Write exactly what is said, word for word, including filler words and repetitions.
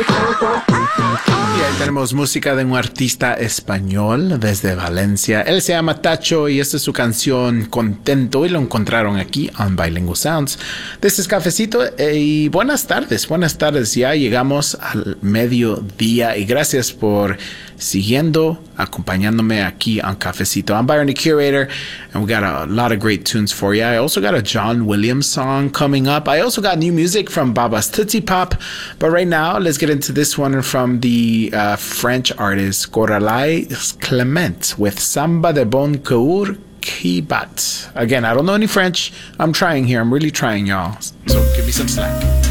Y ahí tenemos música de un artista español desde Valencia. Él se llama Tacho y esta es su canción Contento y lo encontraron aquí on Bilingual Sounds. Este es Cafecito eh, y buenas tardes, buenas tardes. Ya llegamos al mediodía y gracias por siguiendo, acompañándome aquí on Cafecito. I'm Byron the Curator and we got a lot of great tunes for you. I also got a John Williams song coming up. I also got new music from Baba's Tootsie Pop. But right now, let's get into this one from the uh, French artist Coralie Clement with Samba de Bon Coeur qui bat. Again, I don't know any French. I'm trying here. I'm really trying, y'all. So give me some slack.